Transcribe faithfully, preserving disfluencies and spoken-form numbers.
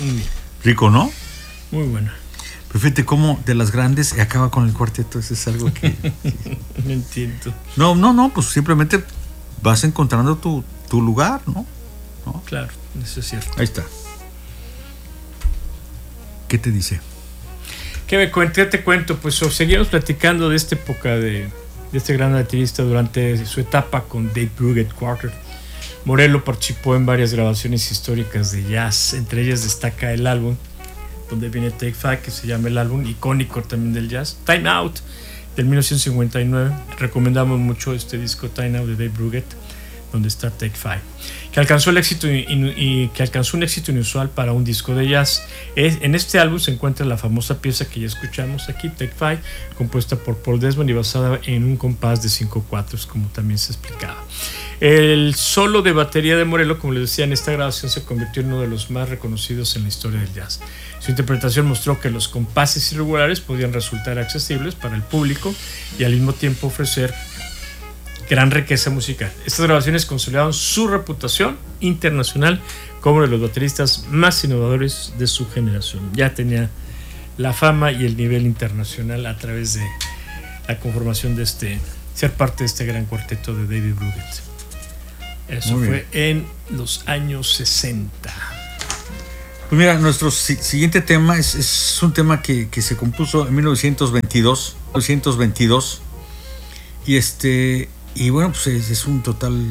Mm. Rico, ¿no? Muy buena. Pero fíjate cómo de las grandes acaba con el cuarteto. Eso es algo que... No entiendo. No, no, no, pues simplemente vas encontrando tu, tu lugar, ¿no? ¿no? Claro, eso es cierto. Ahí está. ¿Qué te dice? ¿Qué me cuento? Te cuento, pues seguimos platicando de esta época de, de este gran baterista durante su etapa con Dave Brubeck Quartet. Morello participó en varias grabaciones históricas de jazz, entre ellas destaca el álbum donde viene Take Five, que se llama el álbum icónico también del jazz, Time Out, del mil novecientos cincuenta y nueve. Recomendamos mucho este disco Time Out de Dave Brubeck, donde está Take Five, que alcanzó el éxito y, y, y que alcanzó un éxito inusual para un disco de jazz. Es, en este álbum se encuentra la famosa pieza que ya escuchamos aquí, Take Five, compuesta por Paul Desmond y basada en un compás de cinco cuatros, como también se explicaba. El solo de batería de Morello, como les decía, en esta grabación se convirtió en uno de los más reconocidos en la historia del jazz. Su interpretación mostró que los compases irregulares podían resultar accesibles para el público y al mismo tiempo ofrecer gran riqueza musical. Estas grabaciones consolidaron su reputación internacional como uno de los bateristas más innovadores de su generación. Ya tenía la fama y el nivel internacional a través de la conformación de este, ser parte de este gran cuarteto de David Brubeck. Eso Muy fue bien. en los años sesenta. Pues mira, nuestro si- siguiente tema es, es un tema que, que se compuso en mil novecientos veintidós. Y este, y bueno, pues es, es un total